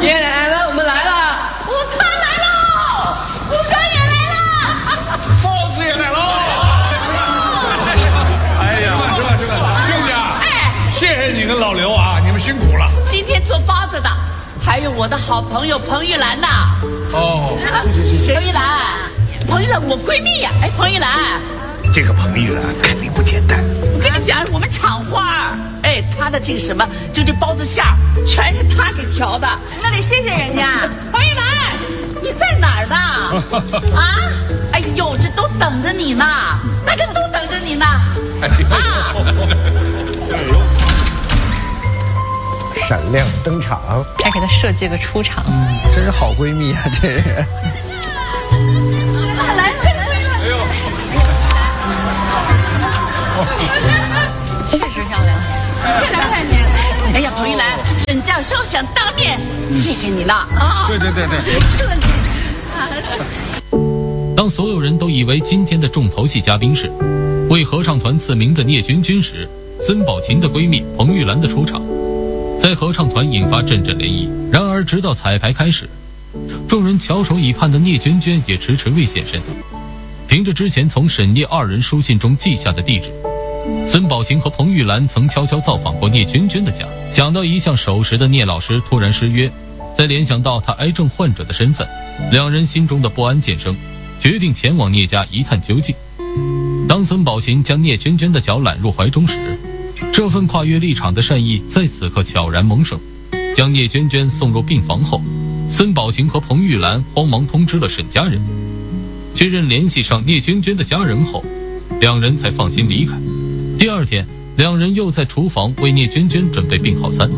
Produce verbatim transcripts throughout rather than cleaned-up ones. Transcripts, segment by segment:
爷爷奶奶，我们来了！ 午餐来喽，武装也来了， 包子也来喽！哎呀，吃吧吃吧，兄弟啊！哎，谢谢你跟老刘啊，你们辛苦了。 今天做包子的还有我的好朋友彭玉兰呐。 哦， 彭玉兰，彭玉兰，我闺蜜呀。哎，彭玉兰。 这个彭玉兰肯定不简单。 我跟你讲，我们厂花，哎，她的这个什么，就这包子馅儿，全是她给调的。 那得谢谢人家。 彭玉兰，你在哪儿呢？啊？哎呦，这都等着你呢，大家都等着你呢。啊！ 闪亮登场， 还给她设计个出场， 嗯，真是好闺蜜啊，这是。 来，快来！哎呦！ 确实漂亮。 快来快来！ 哎呀，彭玉兰，沈教授想当面谢谢你呢啊！ 对对对对。 客气。 当所有人都以为今天的重头戏嘉宾是为合唱团赐名的聂君君时，孙宝琴的闺蜜彭玉兰的出场，在合唱团引发阵阵涟漪。然而，直到彩排开始，众人翘首以盼的聂娟娟也迟迟未现身。凭着之前从沈聂二人书信中记下的地址，孙宝琴和彭玉兰曾悄悄造访过聂娟娟的家。想到一向守时的聂老师突然失约，再联想到他癌症患者的身份，两人心中的不安渐生，决定前往聂家一探究竟。当孙宝琴将聂娟娟的脚揽入怀中时，这份跨越立场的善意在此刻悄然萌生。将聂娟娟送入病房后，孙宝琴和彭玉兰慌忙通知了沈家人。确认联系上聂娟娟的家人后，两人才放心离开。第二天，两人又在厨房为聂娟娟准备病号餐。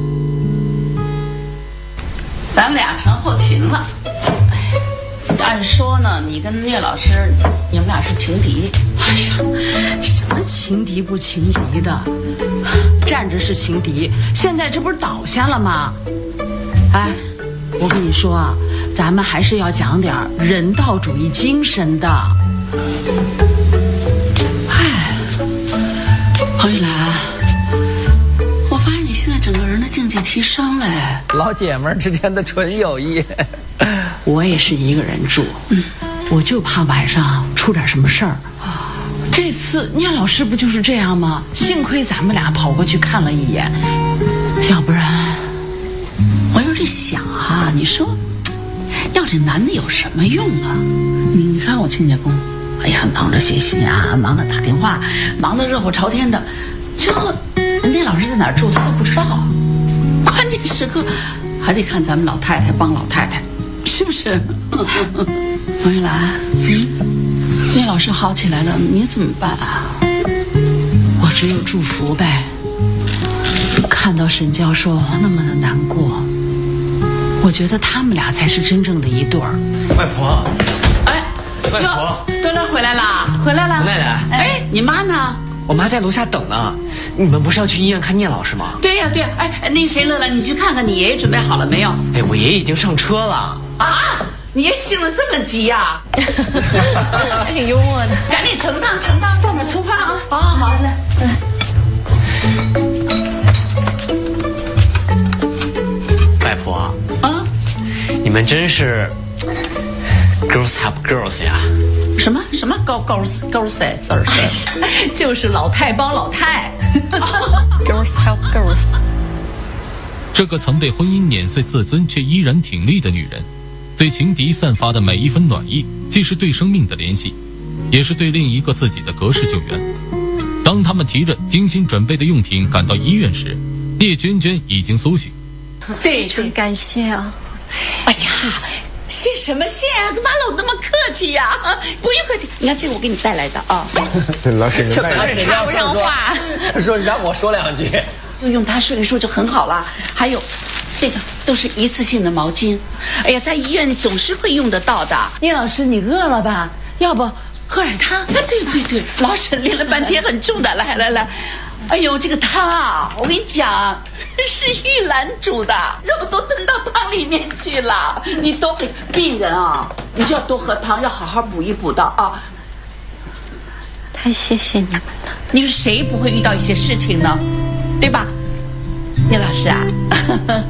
咱俩成后勤了。按说呢，你跟聂老师，你们俩是情敌。 哎呀，什么情敌不情敌的，站着是情敌，现在这不是倒下了吗？哎，我跟你说啊，咱们还是要讲点人道主义精神的。哎，彭玉兰，我发现你现在整个人的境界提升了。 老姐们儿之间的纯友谊。 我也是一个人住，嗯，我就怕晚上出点什么事儿。这次聂老师不就是这样吗？幸亏咱们俩跑过去看了一眼，要不然我有这想啊，你说要这男的有什么用啊？你你看我亲家公，哎呀，忙着写信啊，忙着打电话，忙得热火朝天的，最后聂老师在哪儿住他都不知道，关键时刻还得看咱们老太太帮老太太，是不是？彭玉兰，嗯，聂老师好起来了，你怎么办啊？我只有祝福呗。看到沈教授那么的难过，我觉得他们俩才是真正的一对儿。 外婆， 哎， 外婆， 端端回来了，回来了。 奶奶， 哎，你妈呢？ 我妈在楼下等呢。你们不是要去医院看聂老师吗？ 对呀、啊、对呀、啊。哎，那个谁，乐乐，你去看看你爷爷准备好了没有？ 哎，我爷爷已经上车了。 啊，你爷性子这么急呀、 啊？挺幽默的。 赶紧承当承当，放点粗话啊！好好好的。嗯。 外婆啊， 你们真是 girls help girls 呀！ 什么什么高高高赛字儿？就是老太帮老太。 girls help girls。 这个曾被婚姻碾碎自尊却依然挺立的女人，对情敌散发的每一分暖意，既是对生命的联系，也是对另一个自己的隔世救援。当他们提着精心准备的用品赶到医院时，聂娟娟已经苏醒。 非常感谢啊！ 哎呀，谢什么谢啊？干嘛老那么客气呀、啊？不用客气，你看这我给你带来的啊。 老沈， 这老沈插不上话。 说让我说两句， 就用它说一说就很好了。还有，这个都是一次性的毛巾。哎呀，在医院总是会用得到的。聂老师，你饿了吧？要不喝点汤？啊，对对对，老沈练了半天很重的，来来来。哎呦，这个汤啊，我跟你讲，是玉兰煮的，肉都炖到汤里面去了。你多给病人啊，你就要多喝汤，要好好补一补的啊。 太谢谢你们了。 你说谁不会遇到一些事情呢？对吧？聂老师啊，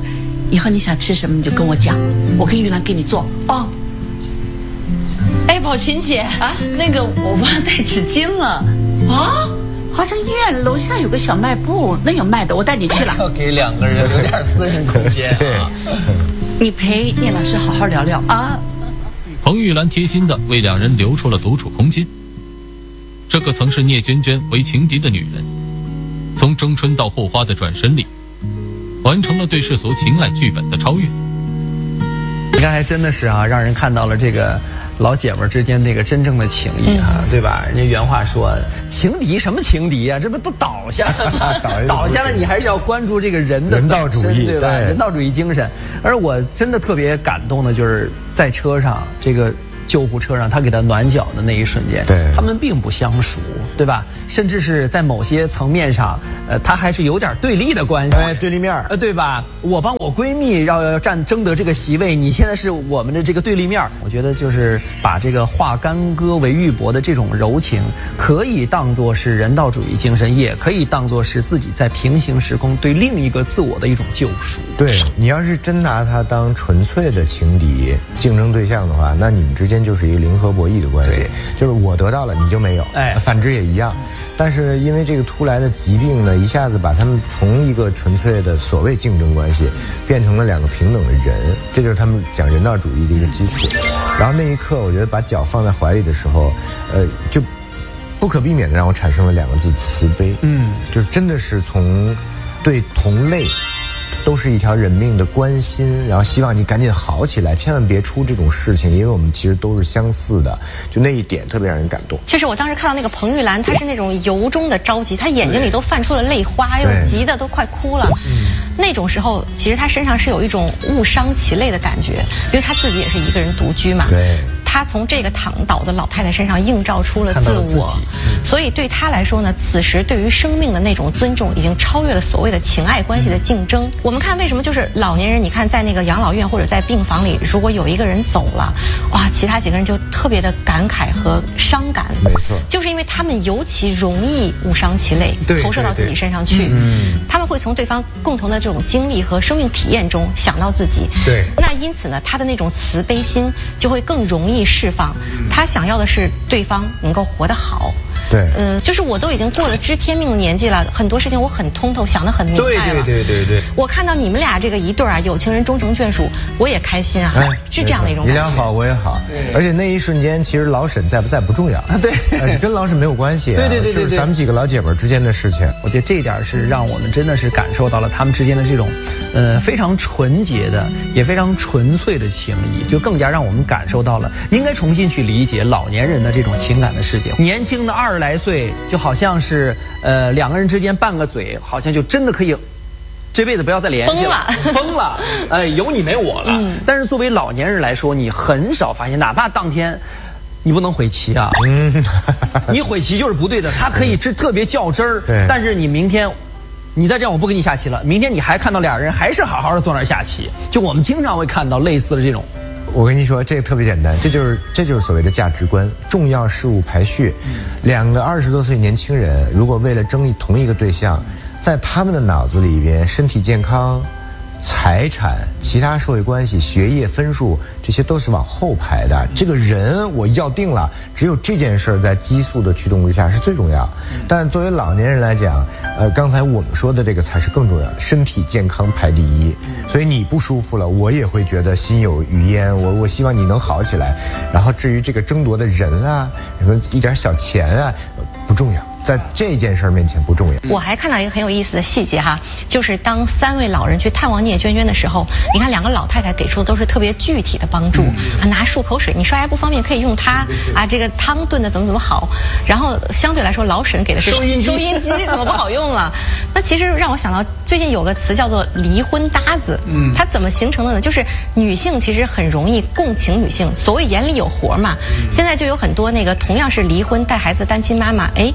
以后你想吃什么你就跟我讲，我跟玉兰给你做哦。哎，宝琴姐啊，那个我忘了带纸巾了啊。好像医院楼下有个小卖部，那有卖的，我带你去了。 要给两个人留点私人空间啊。 你陪聂老师好好聊聊啊。 彭玉兰贴心地为两人留出了独处空间。这个曾是聂娟娟为情敌的女人，从争春到后花的转身里，完成了对世俗情爱剧本的超越。 你看，还真的是啊，让人看到了这个老姐们之间那个真正的情谊啊，嗯、对吧？人家原话说，情敌什么情敌啊？这不都倒下了？倒, 倒下了，你还是要关注这个人的人道主义， 对吧？对人道主义精神。而我真的特别感动的就是在车上这个。救护车上他给他暖脚的那一瞬间， 对， 他们并不相熟，对吧？甚至是在某些层面上，呃，他还是有点对立的关系， 哎，对立面， 呃，对吧？我帮我闺蜜要要占争得这个席位，你现在是我们的这个对立面，我觉得就是把这个化干戈为玉帛的这种柔情，可以当作是人道主义精神，也可以当作是自己在平行时空对另一个自我的一种救赎。 对，你要是真拿他当纯粹的情敌、竞争对象的话，那你们之间就是一个零和博弈的关系，就是我得到了你就没有，哎，反之也一样。但是因为这个突来的疾病呢，一下子把他们从一个纯粹的所谓竞争关系变成了两个平等的人，这就是他们讲人道主义的一个基础。然后那一刻，我觉得把脚放在怀里的时候，呃，就不可避免的让我产生了两个字：慈悲。嗯，就是真的是从对同类。都是一条人命的关心，然后希望你赶紧好起来，千万别出这种事情，因为我们其实都是相似的，就那一点特别让人感动。 就是我当时看到那个彭玉兰，她是那种由衷的着急，她眼睛里都泛出了泪花，又急得都快哭了。那种时候，其实她身上是有一种误伤其类的感觉，因为她自己也是一个人独居嘛。 对。 她从这个躺倒的老太太身上映照出了自我，嗯、所以对她来说呢，此时对于生命的那种尊重，已经超越了所谓的情爱关系的竞争。嗯、我们看为什么就是老年人，你看在那个养老院或者在病房里，如果有一个人走了，哇，其他几个人就特别的感慨和伤感。 没错， 就是因为他们尤其容易误伤其类，投射到自己身上去。 嗯， 他们会从对方共同的这种经历和生命体验中想到自己。 对， 那因此呢，他的那种慈悲心就会更容易释放。他想要的是对方能够活得好。 对， 嗯，就是我都已经过了知天命的年纪了，很多事情我很通透，想得很明白了。 对对对对对。 我看到你们俩这个一对啊，有情人终成眷属，我也开心啊，哎、是这样的一种感觉。 你俩好，我也好。而且那一瞬间，其实老沈在不在不重要啊， 对， 跟老沈没有关系、啊。 对对对对对， 就是咱们几个老姐们之间的事情。 我觉得这一点是让我们真的是感受到了他们之间的这种，呃，非常纯洁的，也非常纯粹的情谊，就更加让我们感受到了应该重新去理解老年人的这种情感的世界。年轻的二十来岁就好像是呃两个人之间拌个嘴，好像就真的可以这辈子不要再联系了， 疯了， 疯了，哎，有你没我了。嗯、但是作为老年人来说，你很少发现，哪怕当天你不能悔棋啊，嗯，你悔棋就是不对的，他可以是特别较真儿，但是你明天。你再这样，我不跟你下棋了。明天你还看到俩人还是好好的坐那儿下棋，就我们经常会看到类似的这种。 我跟你说，这个特别简单，这就是这就是所谓的价值观，重要事物排序。嗯、两个二十多岁年轻人，如果为了争同一个对象，在他们的脑子里边，身体健康、财产、其他社会关系、学业分数，这些都是往后排的。这个人我要定了，只有这件事在激素的驱动之下是最重要。但作为老年人来讲，呃，刚才我们说的这个才是更重要的，身体健康排第一。所以你不舒服了，我也会觉得心有余焉。我我希望你能好起来。然后至于这个争夺的人啊，什么一点小钱啊，不重要。在这件事面前不重要。 我还看到一个很有意思的细节哈，就是当三位老人去探望聂娟娟的时候，你看两个老太太给出的都是特别具体的帮助，啊，拿漱口水，你刷牙不方便可以用它啊，这个汤炖的怎么怎么好。然后相对来说，老沈给的是收音机，收音机怎么不好用了？那其实让我想到最近有个词叫做离婚搭子，嗯，它怎么形成的呢？就是女性其实很容易共情女性，所谓眼里有活嘛。现在就有很多那个同样是离婚带孩子的单亲妈妈，哎，我们。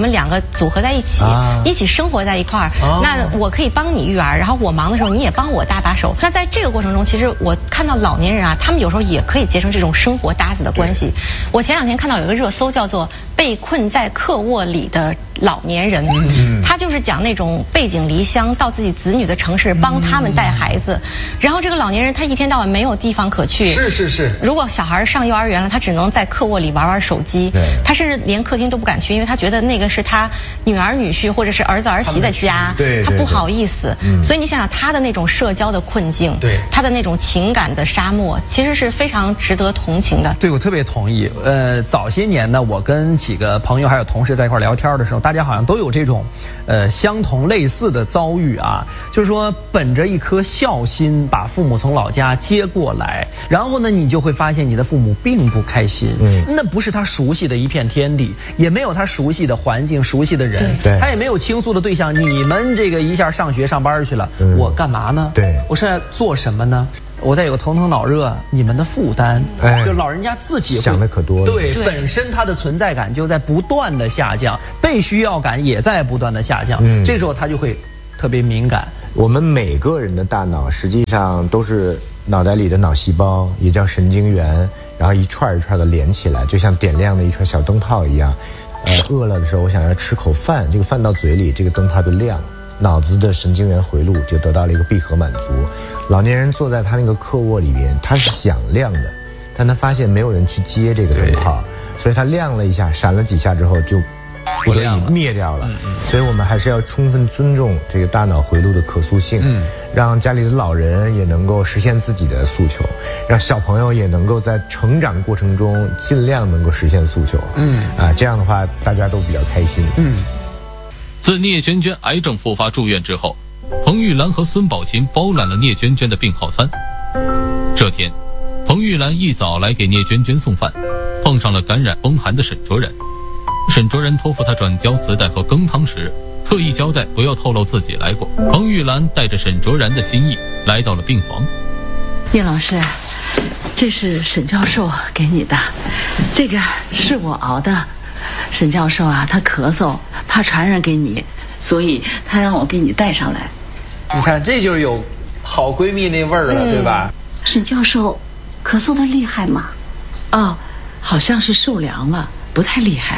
们两个组合在一起， 啊、 一起生活在一块儿。哦、那我可以帮你育儿，然后我忙的时候你也帮我搭把手。那在这个过程中，其实我看到老年人啊，他们有时候也可以结成这种生活搭子的关系。我前两天看到有一个热搜叫做“被困在客卧里的老年人”，嗯、他就是讲那种背井离乡到自己子女的城市帮他们带孩子，嗯、然后这个老年人他一天到晚没有地方可去。 是是是。 如果小孩上幼儿园了，他只能在客卧里玩玩手机，他甚至连客厅都不敢去，因为他觉得那个是他女儿女婿或者是儿子儿媳的家， 对， 他不好意思。嗯、所以你想想他的那种社交的困境， 对， 他的那种情感的沙漠，其实是非常值得同情的。 对，我特别同意。呃，早些年呢，我跟几个朋友还有同事在一块聊天的时候，大家好像都有这种呃相同类似的遭遇啊，就是说本着一颗孝心把父母从老家接过来，然后呢你就会发现你的父母并不开心，嗯，那不是他熟悉的一片天地，也没有他熟悉的环境、熟悉的人， 对， 他也没有倾诉的对象。你们这个一下上学上班去了，嗯、我干嘛呢？ 对， 我是在做什么呢？我再有个头疼脑热，你们的负担，哎，就老人家自己想的可多了， 对，对，本身他的存在感就在不断的下降，被需要感也在不断的下降，嗯，这时候他就会特别敏感。 我们每个人的大脑实际上都是脑袋里的脑细胞，也叫神经元，然后一串一串的连起来，就像点亮的一串小灯泡一样。呃，饿了的时候，我想要吃口饭，这个饭到嘴里，这个灯泡就亮，脑子的神经元回路就得到了一个闭合满足。老年人坐在他那个客卧里边，他是想亮的，但他发现没有人去接这个灯泡，所以他亮了一下，闪了几下之后就不得已灭掉了。所以我们还是要充分尊重这个大脑回路的可塑性，嗯，让家里的老人也能够实现自己的诉求，让小朋友也能够在成长过程中尽量能够实现诉求，嗯，啊，这样的话大家都比较开心。 嗯，自聂娟娟癌症复发住院之后，彭玉兰和孙宝琴包揽了聂娟娟的病号餐。这天，彭玉兰一早来给聂娟娟送饭，碰上了感染风寒的沈卓然。沈卓然托付他转交磁带和羹汤时，特意交代不要透露自己来过。彭玉兰带着沈卓然的心意来到了病房。 聂老师，这是沈教授给你的，这个是我熬的。沈教授啊，他咳嗽，怕传染给你，所以他让我给你带上来。 你看，这就是有好闺蜜那味儿了，嗯、对吧？ 沈教授，咳嗽的厉害吗？ 哦，好像是受凉了，不太厉害。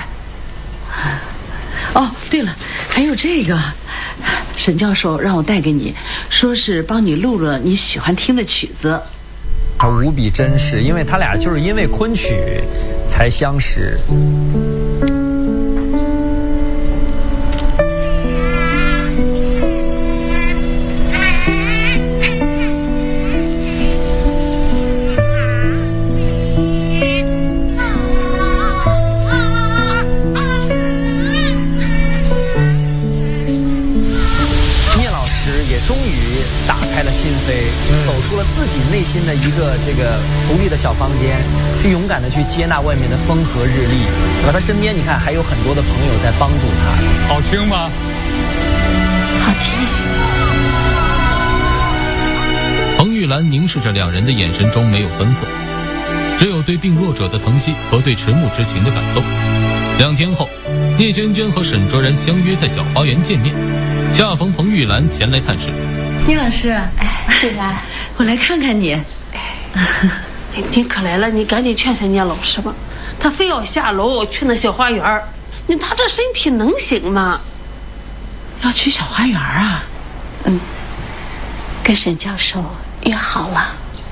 哦，对了，还有这个，沈教授让我带给你，说是帮你录了你喜欢听的曲子。 他无比真实，因为他俩就是因为昆曲才相识。走出了自己内心的一个这个独立的小房间，去勇敢的去接纳外面的风和日丽，对吧？他身边你看还有很多的朋友在帮助他。 好听吗？ 好听。 彭玉兰凝视着两人的眼神中没有酸涩，只有对病弱者的疼惜和对迟暮之情的感动。两天后，聂娟娟和沈卓然相约在小花园见面，恰逢彭玉兰前来探视。 聂老师， 哎，玉兰， 我来看看你。 哎，你可来了，你赶紧劝劝聂老师吧，他非要下楼去那小花园，你他这身体能行吗？ 要去小花园啊？ 嗯，跟沈教授约好了。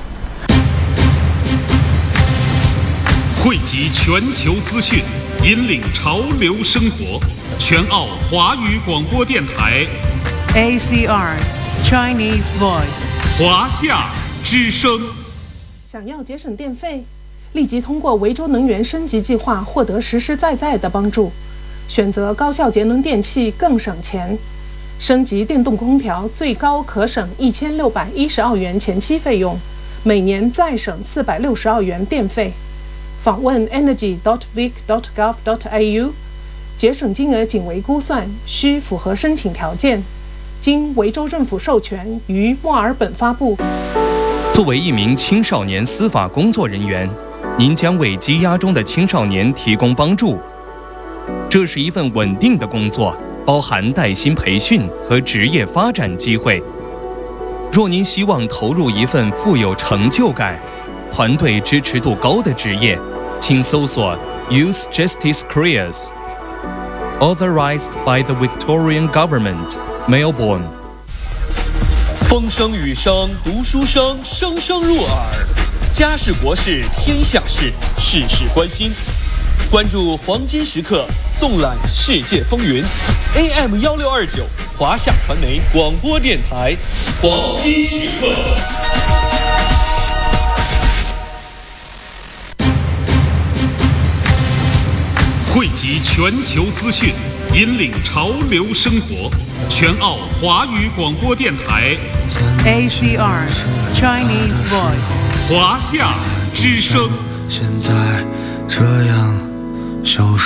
汇集全球资讯，引领潮流生活，全澳华语广播电台 A C R Chinese Voice 华夏之声。 想要节省电费，立即通过维州能源升级计划获得实实在在的帮助。选择高效节能电器更省钱，升级电动空调最高可省一千六百一十澳元前期费用，每年再省四百六十澳元电费。访问 energy dot vic dot gov dot a u， 节省金额仅为估算，需符合申请条件。经维州政府授权，于墨尔本发布。 作为一名青少年司法工作人员，您将为羁押中的青少年提供帮助。 这是一份稳定的工作，包含带薪培训和职业发展机会。若您希望投入一份富有成就感、团队支持度高的职业，请搜索 Youth Justice Careers。Authorized by the Victorian Government, Melbourne。 风声雨声读书声，声声入耳。家事国事天下事，事事关心。关注黄金时刻，纵览世界风云。A M 幺六二九，华夏传媒广播电台，黄金时刻。 汇集全球资讯，引领潮流生活。全澳华语广播电台 A C R Chinese Voice 华夏之声。 现在这样消失。